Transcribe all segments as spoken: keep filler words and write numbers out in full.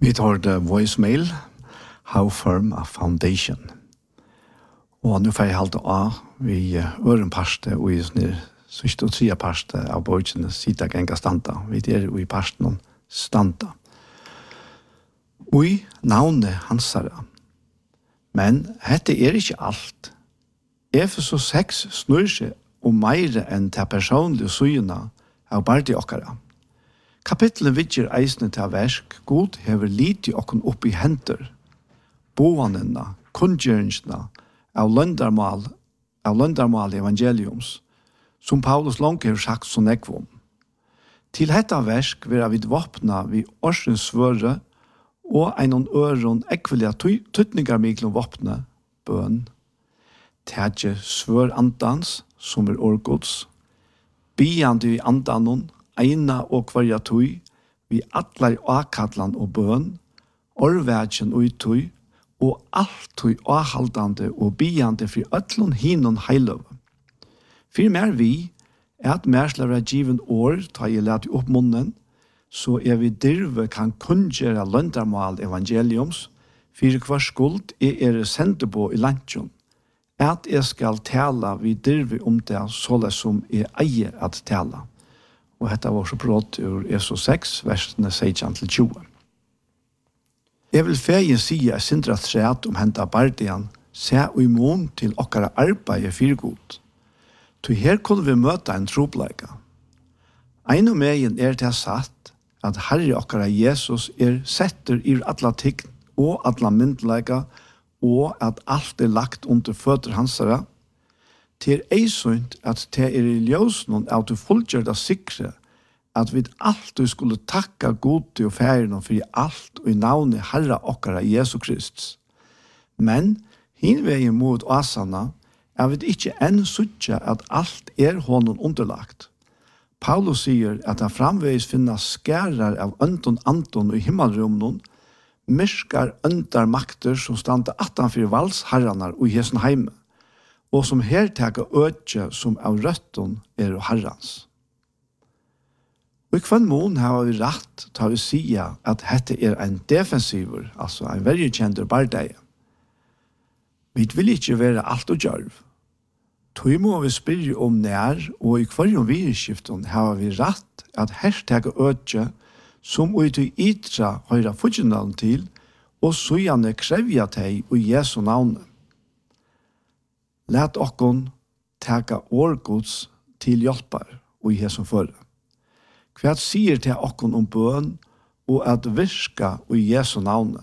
Vi tar det voicemail, How Firm a Foundation. Og nå får jeg halte av vi øren parste og i sånne sørste og tredje parste av borgene sida genga standa. Vi er i parsten om standa. Og i navnet hansara. Men dette er ikke alt. Efesos seks snur seg om meire enn til personlige syene av bardi okkara. Kapitlet vidger eisne til versk, God hever liti okkon opp i henter, boanina, kunngjøringsna, av løndarmal, av løndarmal evangeliums, som Paulus langt hever sagt så nekvom. Til hetta versk vera vid vopna vi årsens svøre, og einon øron ekvelia tøtningar miklom vopna, bøn, tætje svør andans, som er årgods, biande i andanon, eina og kvarja tøy, vi atlar akadlan og bøn, orvægen og tøy, og alt tøy avhaldande og biande fri ötlun hinon heiløv. Fyr mer vi, at merslar er given år, ta i leti opp munnen, så er vi dirve kan kunngjera løndarmal evangeliums, fyr hver skuld er er sende på i lantjon, at jeg skal tala vi dirve om det såle som er eier at tala. Og dette var så brått ur Efesos seks, versene seksten til tjue. Jeg vil fegin sige sindra træt om henta bardian, se og imon til okkara arbeid fyrgod. Så her kunne vi møte en trobleika. Ein og megin er det satt at Herre okkara Jesus er setter i alla tign og alla myndleika, og at alt er lagt under føtter hansara, til ei sunt at det er i ljøsnon av du fullgjørda sikre at vi alltid skulle takka gode og færen for alt og i navnet Herra okkara Jesu Krist. Men hinvegen mot asana er vi ikke enn suttja at alt er honom underlagt. Paulus sier at han framveis finna skærar av øndon anton i himmelrumnon, myskar øndar makter som standa attanfyr valsherranar og i hesen heime, og som her teka øtje som av røtten er herrans. Og i kvann mån har vi rett til å si at dette er en defensiver, altså en veldig kjenter bardeie. Vi vil ikke være alt og djørv. Tog må vi spyrre om nær, og i kvarjon virskiften har vi rett at her teka øtje som vi til ytra høyra fudgenalen til, og så gjerne krevja teg og Jesu navnet. Læt okkon teka årgods til hjelpar og i hesson førre. Hva sier til okkon om bøn og at virka og i Jesu navne?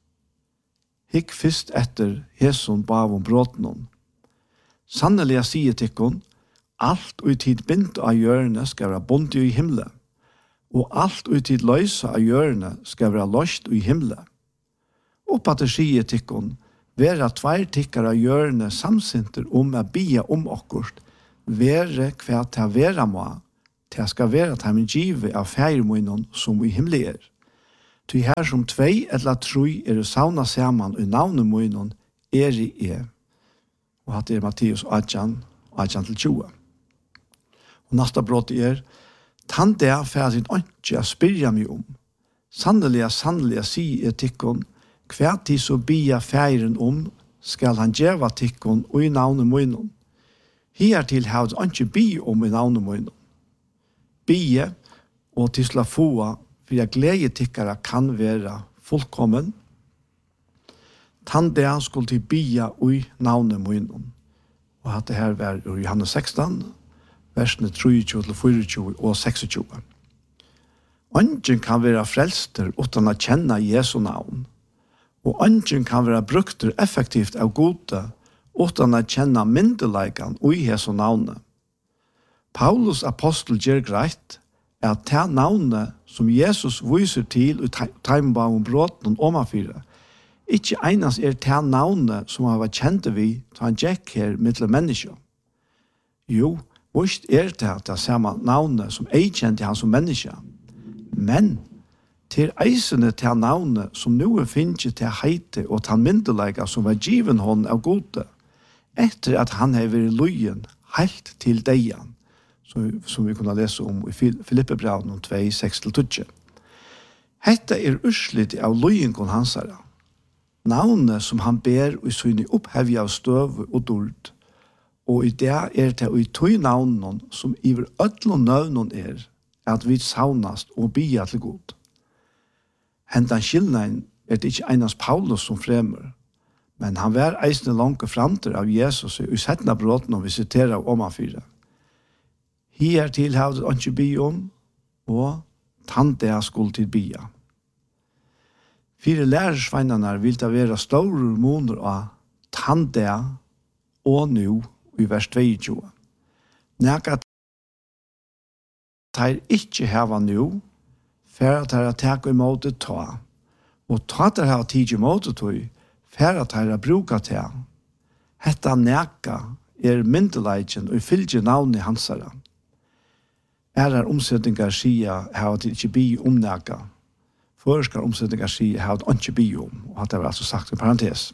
Hikk fyrst etter hesson bav om bråtenon. Sannelig jeg sier til okkon, alt og i tid bint av hjørne skal være bondt i himle, og alt og i tid løysa av hjørne skal være løst i himle. Oppa til sier til okkon, vera tvær tikkar av hjørne samsinter om å bia om okkurt, være hva til vera må, til skal være til min givet av færmunnen som i himmelig er. Til her som tvei eller troi er sauna saman i navnemunnen er i er. Og hatt er Matteus atten, atten til tjue. Og nasta brott er, tann der fær sin åndsja spyrja mig om. Sannelig, sannelig, sier tikkon, hva tid så bia færen om, skal han djeva tikkon og i navnet munnen. Hiertil har han ikke bi om i navnet munnen. Bie og til slafoa, for jeg glede tikkara kan være fullkommen. Tande skulle til bia og i navnet munnen. Og at det her var i Johannes seksten, versene treogtjue til fireogtjue og seksogtjue. Ingen kan være frelster uten å kjenne Jesu navn. Og ingen kan være brukter effektivt av gode uten å kjenne myndeleikene og i Jesu navnet. Paulus apostel gjør greit er at det navnet som Jesus viser til i teimbam om bråten og omafyre, ikke enast er det navnet som han var kjent vi til han gikk her mittel mennesker. Jo, vist er det det samme navnet som jeg kjente han som menneske. Men til eisene til navnet som nå er finnes til heite og til myndelega som var given hånd av gode, etter at han har vært løyen helt til deian, som, som vi kunne lese om i Filippebraun om to, seks til tolv. Hetta er urslit av løyingon hansara. Navnet som han ber i syne opphevje av støv og dord, og i det er det i tøy navnen som iver ødlom nøvnen er, at vi saunast og bia til god. Hentan skillnaden er det ikke einans Paulus som fremur, men han var eisne langt framter av Jesus i settna bråten og vi siterer av omanfyra. Hier til havdet ikke bi om, og tante skuld til bia. Fire lærersveinene vil det være store måneder av tante og nu i vers tjueto. Nækka tar ikke hava nu, for at her tek imot det ta, og ta der her tid imot det tog, for at her bruka til. Hetta nækka er myndeleidjen og fylgje navnet hansara. Er her omsetningar sier her at det ikke bi om nækka. Føreskar omsetningar sier her at det ikke bi om, og at det var altså sagt i parentes.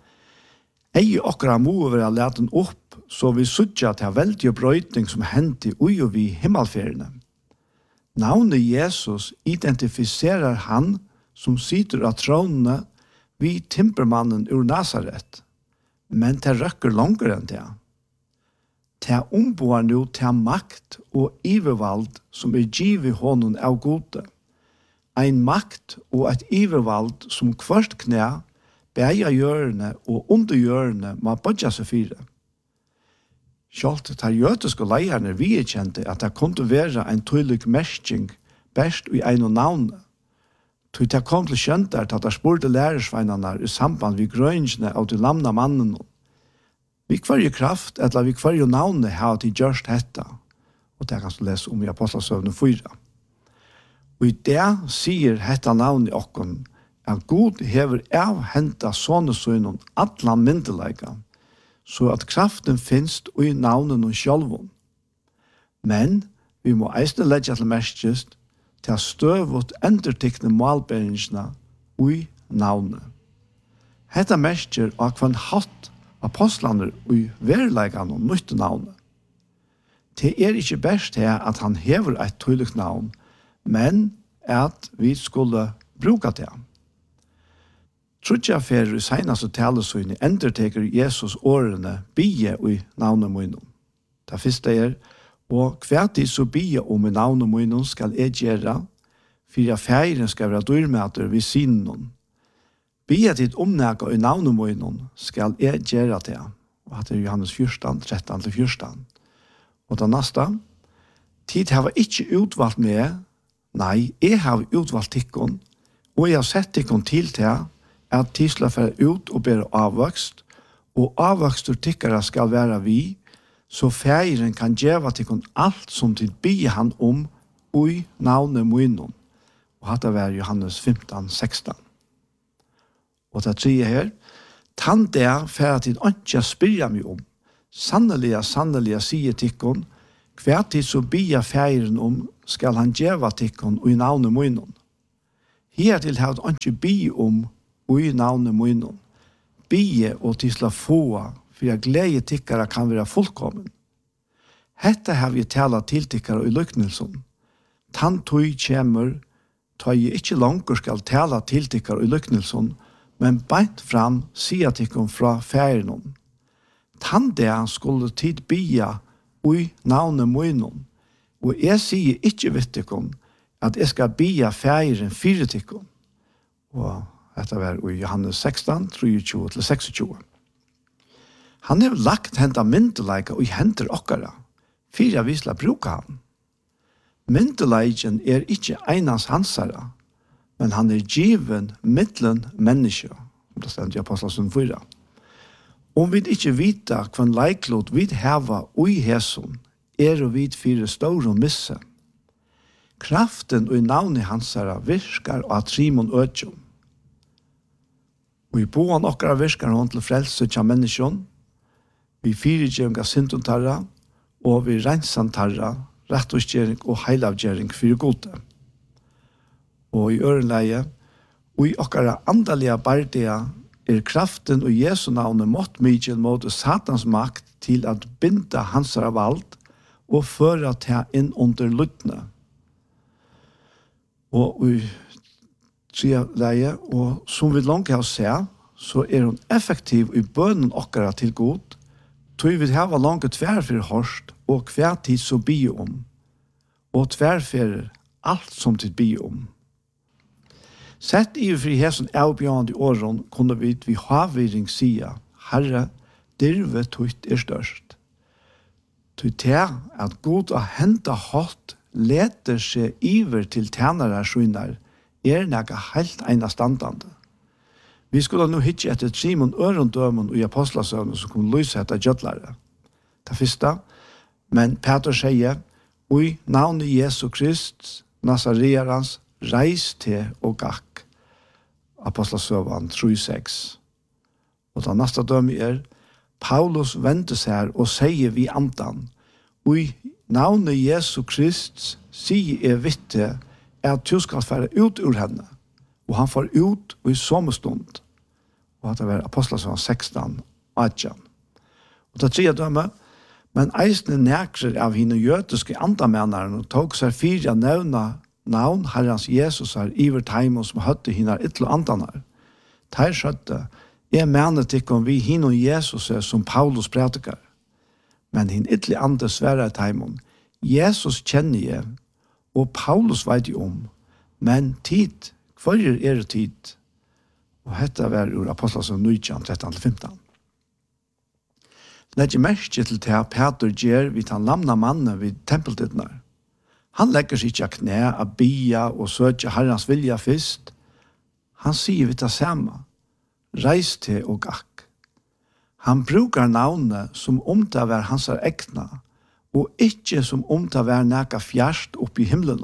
Ei okra må være leten opp, så vi sutja til veldige brøytning som hendte ui og vi himmelferiene. Navnet Jesus identifiserer han som sitter av trådene vi timpermannen ur Nazaret, men det røkker langere enn det. Det omboer nå til makt og ivervald som er givet hånden av gode. Ein makt og et ivervald som kvart knæ, beia hjørne og under hjørne må bodja seg fire. Sjalt tar jødiske leierne vi kjente at det kunne være en tydelig mersking best i en og navnet. Tog det kom til kjent at det spurte lærersveinene i samband med grønnsene av de lamna mannen. Vi kvarje kraft, eller vi kvarje navnet har de gjørst hetta. Og det kan du lese om i Apostelsøvne fyra. Og i det sier hetta navnet okken at Gud hever avhenta sånne sønnen atla myndeleika, så at kraften finst i navnen og sjølven. Men vi må eisne leggja til merskest til støvut endertikne malberingsna i navnet. Hetta mersker av kvann hatt apostlene i verleikene og nytte navnet. Det er ikke best her at han hever et tydelig navn, men at vi skulle bruka det. Trudja fer i seinaste talesøyne enderteker Jesus årene bie i navnet munnen. Det første er, og kvæti så bie om i navnet munnen skal jeg gjøre, for jeg feiren skal være dyrmæter ved sinen. Bie ditt omnæka i navnet munnen skal jeg gjøre det. Og det er Johannes fjorten, tretton til fjorten. Og det neste, tid har jeg ikke utvalgt med, nei, jeg har utvalgt tikkun, og jeg har sett tikkun til til at tisla fer ut og ber avvokst, og avvokstur tikkara skal være vi, så feiren kan gjeva tikkun alt som til bie han om ui navnet munnen. Og hatt det var Johannes femton, sexton. Og det tredje her, tann det fer at tid ikke spyrja meg om, sannelig, sannelig sier tikkun, hver tid så bia feiren om skal han gjeva tikkun ui navnet munnen. Her til har han ikke bi om ui navnet munnen. Bie og tisla få, for jeg glede tikkara kan være fullkommen. Hetta har vi tala til tikkara i lyknelsen. Tann tog kjemur, ta jeg ikke langer skal tala til tikkara i lyknelsen, men beint fram sier tikkum fra feiren. Tann det skulle tid bia ui navnet munnen, og jeg sier ikke vidt tikkum at jeg skal bia feiren fire tikkum. Og dette var i Johannes sexton, tjuetre til tjueseks. Han har lagt henda myndeleika og i hender okkara, fire visla bruka han. Myndeleiken er ikke einans hansara, men han er given mittlen menneske, om det stendt i Apostelsøvne fyra. Om vi ikke vita hvan leiklot vi heva ui heson, er og vi fire store og misse. Kraften og navnet hansara virkar av trimon øtjum. Og i boan okkara virkar hon til frelse tja menneskjon, vi fyrirgjering av syntuntarra, og vi reinsantarra, rettosgjering og heilavgjering fyrir gode. Og i ørenleie, og i okkara andalige bardia, er kraften og Jesu navnet mått mykjen mot satans makt til at binda hansara vald og føra til inn under luttene. Og i tre leie, og som vi langt har sett, så er hun effektiv i bønnen okkara til god, tog vi hava langt tverfer hørst, og hver tid så bi om, og tverfer alt som tid bi om. Sett i fri hesen avbjørende åren, kunne vi vi havviring sia, Herre, dirve tutt er størst. Tutt er at god og henta hatt leter seg iver til tjenere skjønner, er nega helt einastandande. Vi skulle nå hitje etter Simon Ørendømen og i Apostlasøvnen som kunne lyse etter gjødlare. Det første, men Peter sier, «Oi, navnet Jesu Krist, Nazareans, reis til og gakk». Apostlasøvnen tre seks. Og det neste dømme er, Paulus vendte seg og sier vi andan, «Oi, navnet Jesu Krist, sier er vitte, er at du skal fære ut ur henne, og han får ut og i sommerstund. Og at det var Apostlasøvnen seksten, atten. Og det tredje dømme, men eisne nekrer av henne jødiske andamennerne og tog seg fire nevna navn Herrens Jesus er iver teimon som høtte henne ytterlig andanar. Teir skjøtte, jeg mener tikkum vi henne Jesus er som Paulus prædikar. Men henne ytterlig andre svære teimon, Jesus kjenner jeg, og Paulus vet jo om, men tid, hver er det tid? Og dette var ur Apostlasøvnen nitton, tretten til femten. Legger merke til til Peter gjør vid han lamna mannen vid tempeltidnar. Han legger seg ikke knæ av bia og søker Herrens vilja først. Han sier vi det samme. Reis til og gakk. Han brukar navnet som om det var hans ekna, og ikke som om det var neka fjerst opp i himmelen.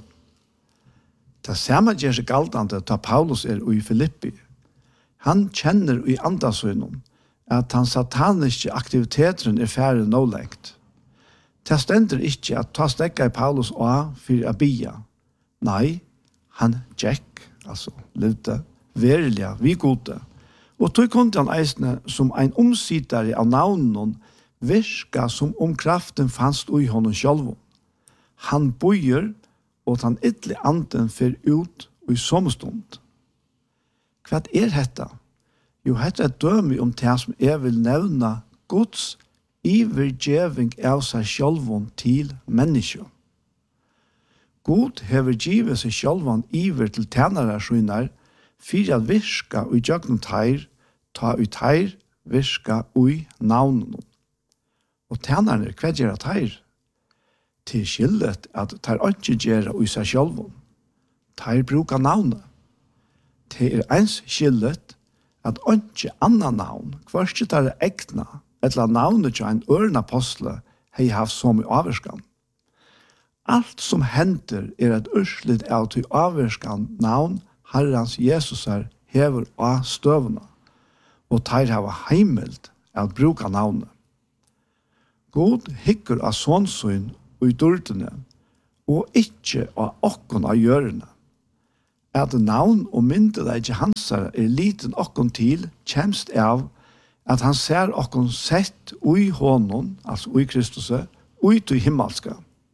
Det samme gjør seg galtande da Paulus er i Filippi. Han kjenner i andasøgnen at han sataniske aktiviteten er færre nålengt. Det stender ikke at ta stekka i Paulus og for å bia. Nei, han gikk, altså levde, verilig, vi gode. Og tog kunne han eisne som en omsidare av navnen virka som om kraften fanns i honom själv. Han bøyer, og han ytterlig anden fer ut i sommerstund. Hva er dette? Jo, dette er døme om det som jeg vil nevne Guds ivergjeving av seg sjølven til mennesker. God hever givet seg sjølven iver til tjenere skjønner, for at virka og gjøgnen teir, ta ut teir, virka og navnen. Og tjenerne, hva gjør teir? Til skillet at teir ikke gjør i seg sjølven. Teir bruker navnet. Det er ens skillet at ikke annan navn, hva ikke teir er ekna, eller navnet til en øren apostle har haft så mye avverskan. Alt som hender er et urslit av til avverskan navn Herrens Jesus er hever av støvna, og teir hava heimelt av bruka navnet. God hikker av sånsyn og i dårdene, og ikke av okkon av gjørende. At navn og myndelige hansar er liten okkon til, kjemst av at han ser okkon sett ui honom, altså ui Kristus, ui til himmelska.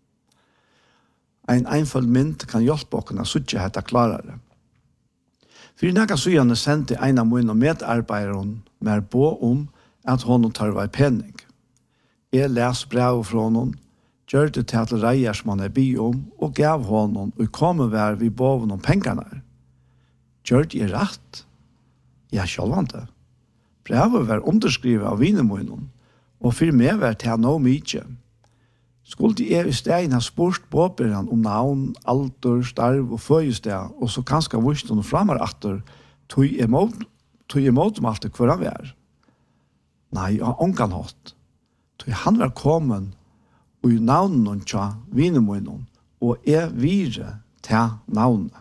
En einfald mynd kan hjelpe okkon å suttje hetta klarare. For nekka suyane sendte en av mine medarbeideren med på om at honom tar vei penning. Jeg les brev fra honom, gjør det til at reier som han er by om, og gav honom, og kom vær vi boven om pengarna. Gjør det rett? Ja, sjølvande. Brevet var underskrivet av vinemunnen, og for meg var det noe mye. Skulle jeg i stedet ha spurt påbyrjan om navn, alder, starv og føyested, og så kanskje vurst noen framar atter, tog jeg imot om alt det hver han var. Nei, jeg har ångan hatt. Tog han var kommet, og i navnen tja vinemunnen, og jeg vire til navnet.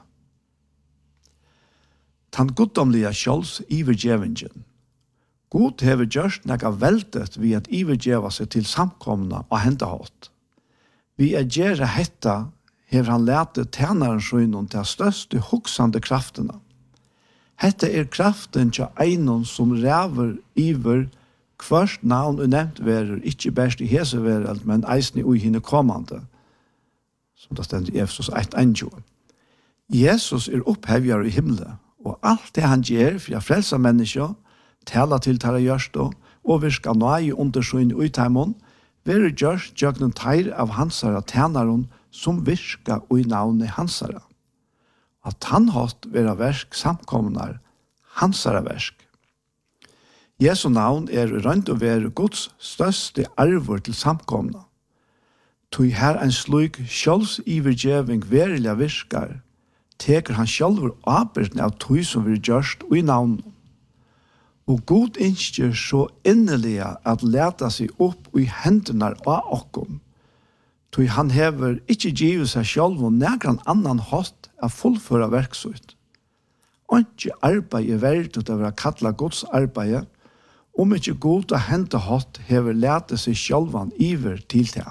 Tan goddomlige kjøls ivergjevingen. God hever gjørst nekka veldet vi at ivergjeva seg til samkomna og hentehatt. Vi er gjerra hetta hever han lete tjenaren skjønnen til største hoksande kraftene. Hetta er kraften til einon som ræver iver hverst navn og nevnt verer, ikke best i hesevereld, men eisne ui henne kommande, som det stender i Efesos ett tjueåtte. Jesus er opphevjar i himmelen, Og alt det han gjør for å frelse mennesker, tala til tala gjørstå, og virka nøye undersyn utheimon, være gjørst gjøgnen teir av hansara tænaren som virka ui navnet hansara. At han hatt vera versk samkomnar, hansara versk. Jesu navn er rønt å være Guds største arvor til samkomna. Tog her en slik sjølvs ivergjeving verilig virkar, teker han sjølver arbeidene av tog som vil gjørst ui navnet. Og Gud innskjer så innelig at leta seg opp i hendene av okkom. Tog han hever ikke givet seg selv og nægran annan hatt av fullføre verksut. Og ikke arbeid er verdt til å være kattlet Guds arbeid, om ikke god å hente hatt hever leta seg selv iver til det.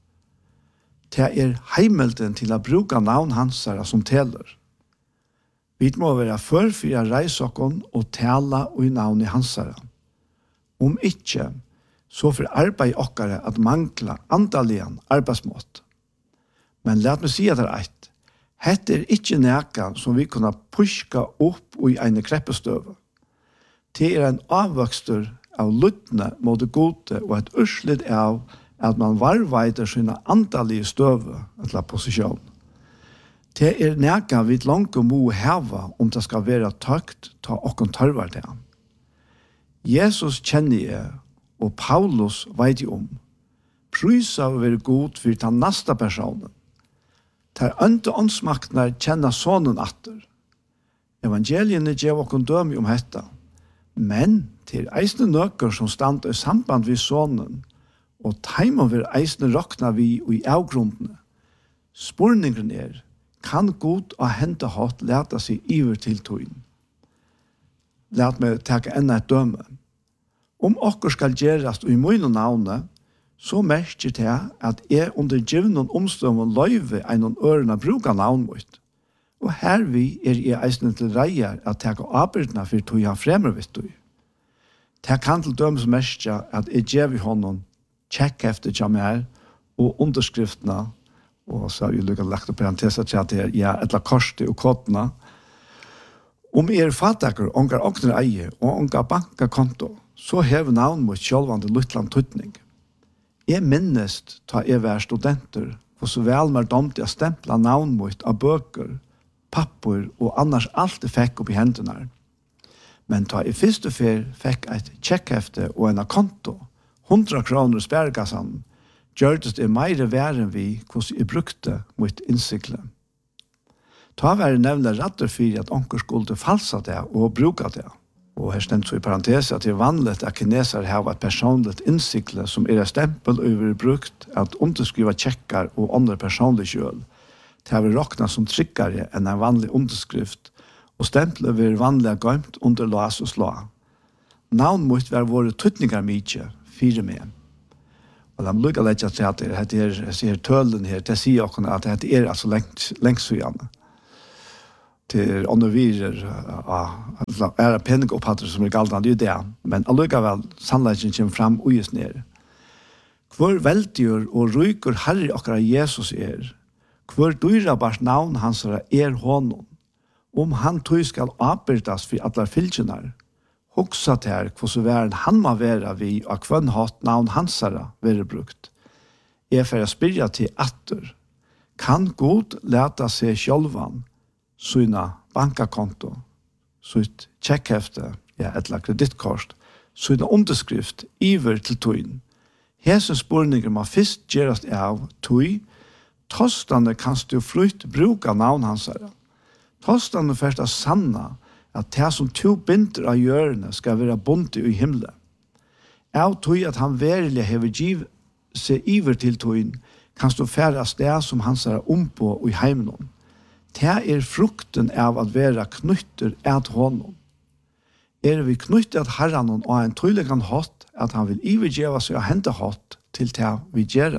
Det er heimelden til å bruke navn hansara som teler. Vi må være førfyra reisokken og tala og i navn i hansara. Om ikke, så får arbeid okkare at mangla andalian arbeidsmått. Men let meg si at det er eit. Hette er ikke neka som vi kunne puska opp i en kreppestøve. Det er en avvøkstur av luttene mot det gode og et urslit av at man varveider sine andalige støve eller posisjon. Det er neka vi langt må heva om det skal være tøkt ta okkon tørvar det. Jesus kjenner jeg, og Paulus vet om. Prysa å være god for den neste personen. Der ønte åndsmaktene kjenner sonen atter. Evangeliene gjør okkon dømi om dette. Men til eisne nøkker som stand i samband ved sonen, og teimon vil eisne rokna vi i avgrundene. Spurningen er, kan god og hente hatt leta seg iver til tøyen. Lat meg takke enda et døme. Om okkur skal gjerast i mine navne, så merker det at jeg under givnen omstøvende løyve en ørene bruker navn mot. Og her vi er jeg eisende til reier at takke arbeidene for tøy han fremmer vidt tøy. Det kan til dømes merke at jeg gjør vi hånden tjekk efter jammer og underskriftene, og så har vi lukket lagt opp parenteser til at det er ja, et la korset og kodene. Om er fattaker, ongar åkner eier og ongar bankakonto, så hever navn mot sjølvande luttland tøtning. Jeg minnest ta jeg vær studenter, for så vel mer domt jeg stempla navn mot av bøker, papper og annars alt jeg fikk opp i hendene. Men ta jeg første fer fikk et tjekkhefte og en konto, hundra kroner sperrekassan, gjørtes det meire væren vi hvordan jeg brukte mot innsikle. Ta var det nevne ratter for at onker skulle falsa det og bruka det. Og her stendt så i parentes at det er vanlig at kineser har et personligt innsikle som er et stempel over brukt at underskriva tjekkar og andre personlige kjøl. Det har vi råkna som tryggare enn en vanlig underskrift, og stempelet vil vanlig gøymt under las og slå. Navn mot var våre tøtningar mykje, fire med. Og de lukker litt til at det er, er tølen her, det sier også at det er altså lengt, lengt søgjende. Det er undervirer, ja, er det penningopphattere som er galt, det er det. Men allikevel, sannleggen kommer frem og gis ned. Hvor veldigur og ryker herre okkara Jesus er, hvor dyrabars navn hans er honom, om han tog skal avbyrdas for alle fylkjenar, hoksa til hvordan væren han må være vi og hvem hatt navn hansara være brukt. Jeg får spyrja til atter. Kan god leta seg sjølvan sina bankakonto, sitt tjekkhefte, ja, etla kreditkort, sina underskrift iver til tøyen. Hese spurninger må først gjerast av tøy, tostane kanst du flytt bruka navn hansara. Tostane først er sanna at det som to binder av hjørne skal være bundet i himmelen. Av tog at han verilig hever giv seg iver til togjen, kan stå færre sted som han ser om på i heimen. Det er frukten av at være knytter et hånden. Er vi knyttet at herren og en tøylig kan hatt, at han vil ivergjeva seg og hente hatt til det vi gjør.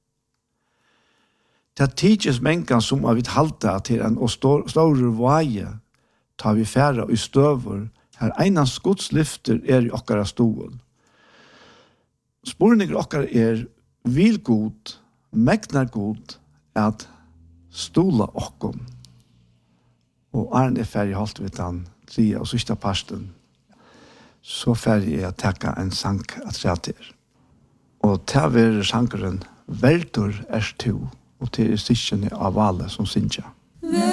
Det tidses mengan som har vi halta til en og store vaje, tar vi færre og støver, her einans Guds lyfter er i okkara stol. Spurninger okkara er vil god, megnar god, at stola okkom. Og Arne er ferdig holdt vi den tre og sista parsten, så færdig jeg takka en sang at reater. Og til å være sangeren, veldur er to, og til er stikkene av alle som synger.